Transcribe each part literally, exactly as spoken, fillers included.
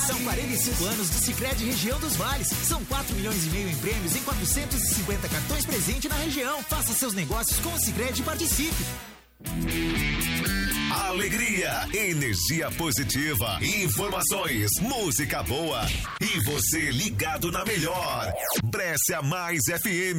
São quarenta e cinco anos do Sicredi Região dos Vales. São quatro milhões e meio em prêmios em quatrocentos e cinquenta cartões presente na região. Faça seus negócios com o Sicredi e participe. Alegria, energia positiva, informações, música boa e você ligado na melhor. Brescia Mais F M.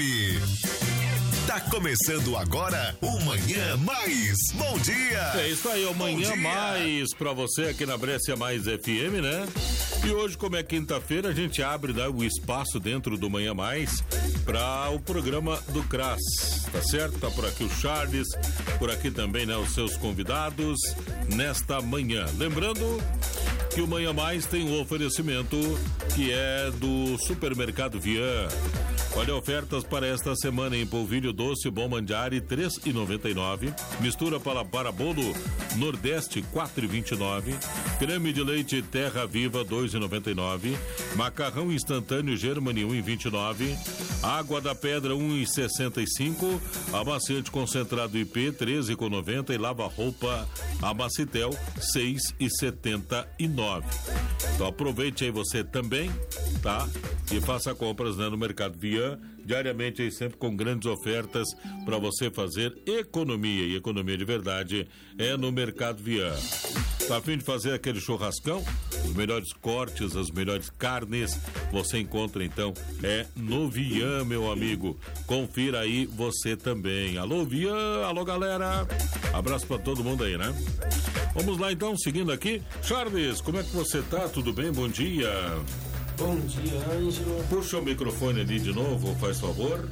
Tá começando agora o Manhã Mais. Bom dia. É isso aí, o Manhã Mais pra você aqui na Brescia Mais F M, né? E hoje, como é quinta-feira, a gente abre, né, o espaço dentro do Manhã Mais para o programa do C R A S, tá certo? Tá por aqui o Charles, por aqui também, né, os seus convidados nesta manhã. Lembrando que o Manhã Mais tem um oferecimento que é do Supermercado Vian. Olha, ofertas para esta semana em polvilho doce Bom Mandiari três reais e noventa e nove centavos, mistura para, para bolo Nordeste quatro reais e vinte e nove centavos, creme de leite Terra Viva dois reais e noventa e nove centavos, macarrão instantâneo Germany um real e vinte e nove centavos, água da pedra um real e sessenta e cinco centavos, amaciante concentrado I P treze reais e noventa centavos e lava-roupa Amacitel seis reais e setenta e nove centavos. Então aproveite aí você também, tá? E faça compras, né, no Mercado Vian, diariamente aí sempre com grandes ofertas para você fazer economia, e economia de verdade é no Mercado Vian. Tá a fim de fazer aquele churrascão? Os melhores cortes, as melhores carnes, você encontra então é no Vian, meu amigo. Confira aí você também. Alô Vian, alô galera. Abraço para todo mundo aí, né? Vamos lá então, seguindo aqui. Charles, como é que você tá? Tudo bem? Bom dia. Bom dia, Ângelo. Puxa o microfone ali de novo, faz favor.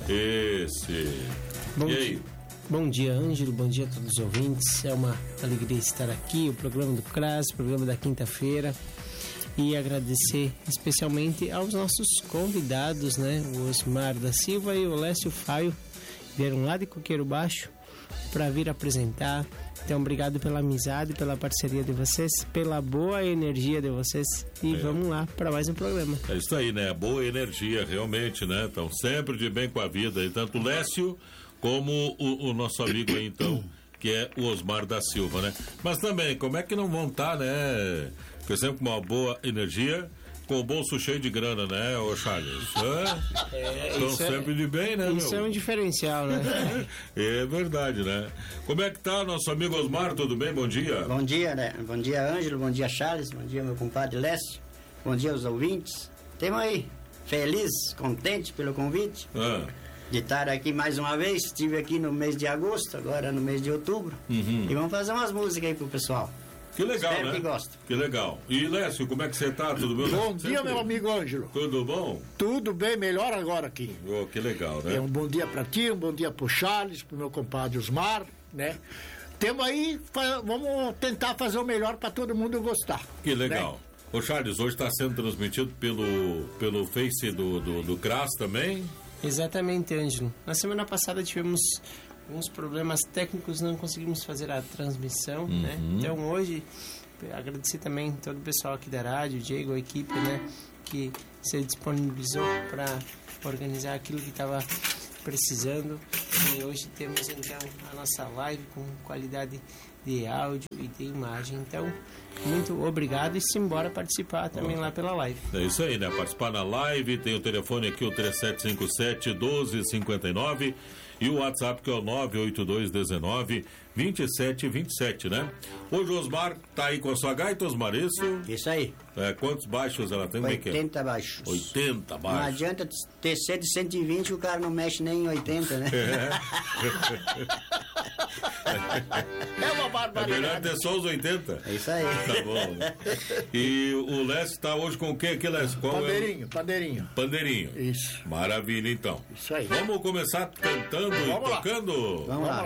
Esse. Bom e dia. aí? Bom dia, Ângelo. Bom dia a todos os ouvintes. É uma alegria estar aqui, o programa do C R A S, o programa da quinta-feira. E agradecer especialmente aos nossos convidados, né? O Osmar da Silva e o Lécio Faio vieram lá de Coqueiro Baixo para vir apresentar. Então, obrigado pela amizade, pela parceria de vocês, pela boa energia de vocês. E é. Vamos lá para mais um programa. É isso aí, né? Boa energia, realmente, né? Estão sempre de bem com a vida. E tanto o Lécio como o, o nosso amigo aí, então, que é o Osmar da Silva, né? Mas também, como é que não vão estar, né? Porque sempre com uma boa energia, com o bolso cheio de grana, né, ô Charles? É, Estão sempre é, de bem, né, Isso meu? É um diferencial, né? É verdade, né? Como é que tá nosso amigo Osmar? Tudo bem? Bom dia. Bom dia, né? Bom dia, Ângelo. Bom dia, Charles. Bom dia, meu compadre Lécio. Bom dia aos ouvintes. Temos aí, feliz, contente pelo convite. Ah. De estar aqui mais uma vez. Estive aqui no mês de agosto, agora no mês de outubro. Uhum. E vamos fazer umas músicas aí pro pessoal. Que legal, Espero né? que gosta. Que legal. E Lécio, como é que você tá? Tudo bem? Bom dia, Sempre? meu amigo Ângelo. Tudo bom? Tudo bem, melhor agora aqui. Oh, que legal, né? É um bom dia pra ti, um bom dia pro Charles, pro meu compadre Osmar, né? Temos aí, vamos tentar fazer o melhor pra todo mundo gostar. Que legal. Né? Ô Charles, hoje está sendo transmitido pelo, pelo Face do, do, do C R A S também? Exatamente, Ângelo. Na semana passada tivemos alguns problemas técnicos, não conseguimos fazer a transmissão, uhum. né? Então hoje, agradecer também todo o pessoal aqui da rádio, o Diego, a equipe, né? Que se disponibilizou para organizar aquilo que estava precisando. E hoje temos então a nossa live com qualidade de áudio e de imagem. Então, muito obrigado e simbora participar também lá pela live. É isso aí, né? Participar na live, tem o telefone aqui, o três sete cinco sete, um dois cinco nove e o WhatsApp que é o nove oito dois um nove, dois sete dois sete, né? Hoje o Osmar tá aí com a sua gaita, Osmar, isso? Isso aí. É, quantos baixos ela tem? oitenta baixos. oitenta baixos. Não adianta ter cento e vinte, o cara não mexe nem em oitenta, né? É, é uma barbaridade. É melhor ter só os oitenta. É isso aí. Tá bom. E o Lécio tá hoje com o que aqui, Lécio? Qual pandeirinho, é? pandeirinho. Pandeirinho. Isso. Maravilha, então. Isso aí. Vamos começar cantando Vamos e tocando? Vamos lá.